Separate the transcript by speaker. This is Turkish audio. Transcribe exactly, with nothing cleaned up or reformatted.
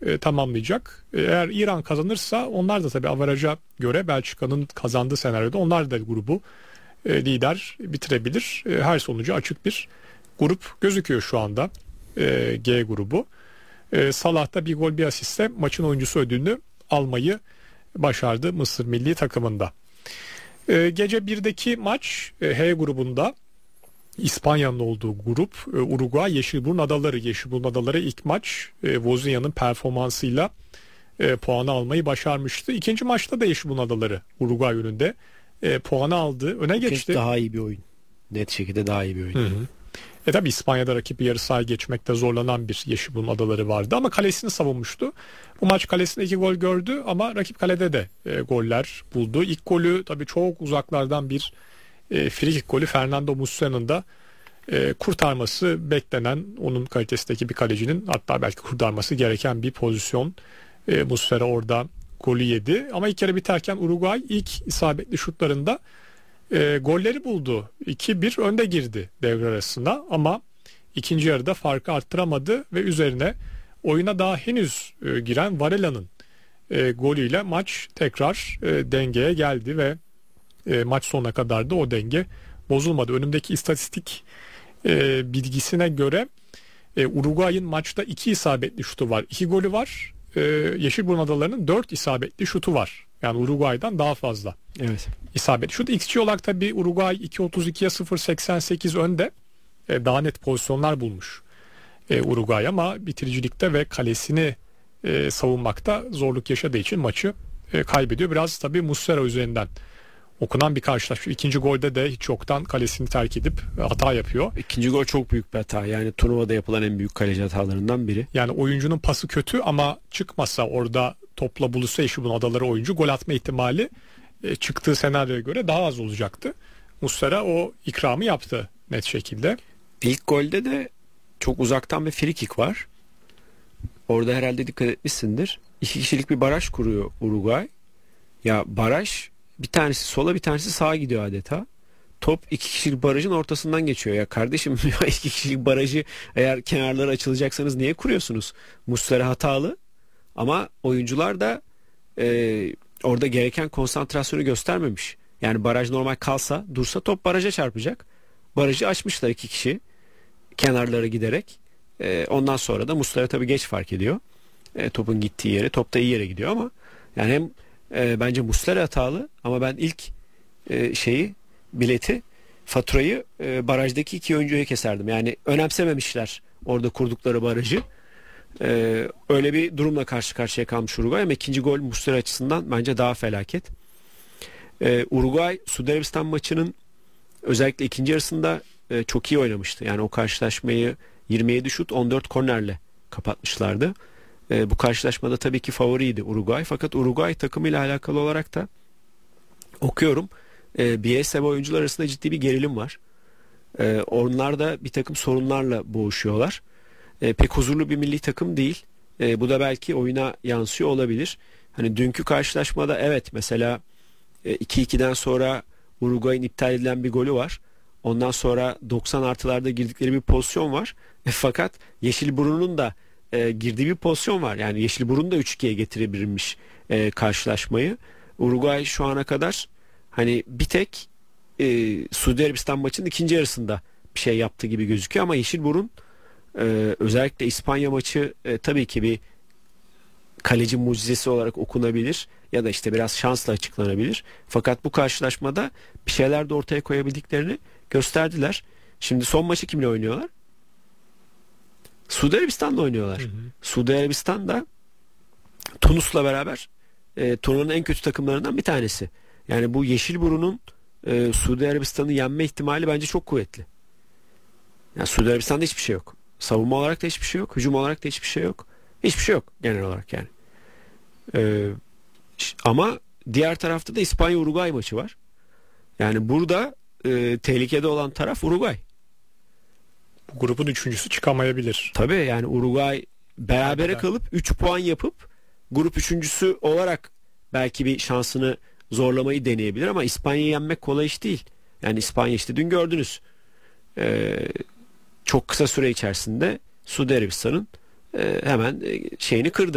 Speaker 1: e, tamamlayacak. E, eğer İran kazanırsa onlar da tabii averaja göre Belçika'nın kazandığı senaryoda onlar da grubu e, lider bitirebilir. E, her sonucu açık bir grup gözüküyor şu anda. E, G grubu. E, Salah da bir gol bir asistle maçın oyuncusu ödülünü almayı başardı Mısır milli takımında. E, gece birdeki maç e, H grubunda İspanya'nın olduğu grup e, Uruguay Yeşilburun Adaları. Yeşilburun Adaları ilk maç e, Wozniak'ın performansıyla e, puanı almayı başarmıştı. İkinci maçta da Yeşilburun Adaları Uruguay önünde e, puanı aldı. Öne
Speaker 2: İkinci
Speaker 1: geçti.
Speaker 2: Daha iyi bir oyun. Net şekilde daha iyi bir oyun.
Speaker 1: Hı hı. E tabi İspanya'da rakibi yarı sahaya geçmekte zorlanan bir Yeşilburun Adaları vardı ama kalesini savunmuştu. Bu maç kalesinde iki gol gördü ama rakip kalede de e, goller buldu. İlk golü tabi çok uzaklardan bir e, frikik golü Fernando Muslera'nın da e, kurtarması beklenen, onun kalitesindeki bir kalecinin hatta belki kurtarması gereken bir pozisyon. E, Muslera orada golü yedi ama ilk yarı biterken Uruguay ilk isabetli şutlarında E, golleri buldu. iki bir önde girdi devre arasında ama ikinci yarıda farkı arttıramadı ve üzerine oyuna daha henüz e, giren Varela'nın e, golüyle maç tekrar e, dengeye geldi ve e, maç sonuna kadar da o denge bozulmadı. Önümdeki istatistik e, bilgisine göre e, Uruguay'ın maçta iki isabetli şutu var. iki golü var. E, Yeşilburun Adaları'nın dört isabetli şutu var. Yani Uruguay'dan daha fazla.
Speaker 2: Evet.
Speaker 1: İsabet. Şu X G olarak tabii Uruguay iki otuz ikiye sıfır seksen sekiz önde. E, daha net pozisyonlar bulmuş e, Uruguay ama bitiricilikte ve kalesini e, savunmakta zorluk yaşadığı için maçı e, kaybediyor. Biraz tabii Muslera üzerinden okunan bir karşılaşma. İkinci golde de hiç yoktan kalesini terk edip hata yapıyor.
Speaker 2: İkinci gol çok büyük bir hata. Yani turnuvada yapılan en büyük kaleci hatalarından biri.
Speaker 1: Yani oyuncunun pası kötü ama çıkmasa orada topla buluşsa Yeşilburun Adaları oyuncu gol atma ihtimali e, çıktığı senaryoya göre daha az olacaktı. Muslera o ikramı yaptı net şekilde.
Speaker 2: İlk golde de çok uzaktan bir free kick var. Orada herhalde dikkat etmişsindir. İki kişilik bir baraj kuruyor Uruguay. Ya baraj bir tanesi sola bir tanesi sağa gidiyor adeta. Top iki kişilik barajın ortasından geçiyor. Ya kardeşim iki kişilik barajı eğer kenarları açılacaksanız niye kuruyorsunuz? Muslera hatalı ama oyuncular da e, orada gereken konsantrasyonu göstermemiş. Yani baraj normal kalsa dursa top baraja çarpacak. Barajı açmışlar iki kişi kenarlara giderek. E, ondan sonra da Muslera tabii geç fark ediyor. E, topun gittiği yere, top da iyi yere gidiyor ama yani hem e, bence Muslera hatalı ama ben ilk e, şeyi bileti faturayı e, barajdaki iki oyuncuya keserdim. Yani önemsememişler orada kurdukları barajı. E, öyle bir durumla karşı karşıya kalmış Uruguay ama ikinci gol Muslera açısından bence daha felaket. E, Uruguay Suudi Arabistan maçının özellikle ikinci yarısında e, çok iyi oynamıştı. Yani o karşılaşmayı yirmi yedi şut on dört kornerle kapatmışlardı. E, bu karşılaşmada tabii ki favoriydi Uruguay. Fakat Uruguay takımıyla alakalı olarak da okuyorum. E, Bielsa ve oyuncular arasında ciddi bir gerilim var. E, onlar da bir takım sorunlarla boğuşuyorlar. E, pek huzurlu bir milli takım değil. E, bu da belki oyuna yansıyor olabilir. Hani dünkü karşılaşmada evet mesela e, iki ikiden sonra Uruguay'ın iptal edilen bir golü var. Ondan sonra doksan artılarda girdikleri bir pozisyon var. E, fakat Yeşilburun'un da e, girdiği bir pozisyon var. Yani Yeşilburun da üç ikiye getirebilmiş e, karşılaşmayı. Uruguay şu ana kadar hani bir tek e, Suudi Arabistan maçının ikinci yarısında bir şey yaptığı gibi gözüküyor ama Yeşilburun e, özellikle İspanya maçı e, tabii ki bir kaleci mucizesi olarak okunabilir ya da işte biraz şansla açıklanabilir. Fakat bu karşılaşmada bir şeyler de ortaya koyabildiklerini gösterdiler. Şimdi son maçı kimle oynuyorlar? Suudi Arabistan'la oynuyorlar. Hı hı. Suudi Arabistan da Tunus'la beraber e, turnuvanın en kötü takımlarından bir tanesi. Yani bu Yeşilburun'un e, Suudi Arabistan'ı yenme ihtimali bence çok kuvvetli. Yani Suudi Arabistan'da hiçbir şey yok. Savunma olarak da hiçbir şey yok. Hücum olarak da hiçbir şey yok. Hiçbir şey yok genel olarak yani. Ee, ama diğer tarafta da İspanya-Uruguay maçı var. Yani burada e, tehlikede olan taraf Uruguay.
Speaker 1: Bu grubun üçüncüsü çıkamayabilir.
Speaker 2: Tabii yani Uruguay berabere
Speaker 1: Harbiden.
Speaker 2: kalıp üç puan yapıp grup üçüncüsü olarak belki bir şansını zorlamayı deneyebilir ama İspanya'yı yenmek kolay iş değil. Yani İspanya işte dün gördünüz. Ee, çok kısa süre içerisinde Suudi Arabistan'ın e, hemen şeyini kırdı.